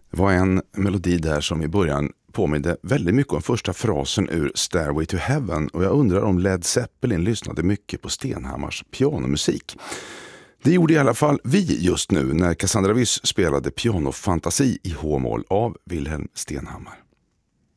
Det var en melodi där som i början påminde väldigt mycket om första frasen ur Stairway to Heaven, och jag undrar om Led Zeppelin lyssnade mycket på Stenhammars pianomusik. Det gjorde i alla fall vi just nu när Cassandra Wyss spelade pianofantasi i H-moll av Wilhelm Stenhammar.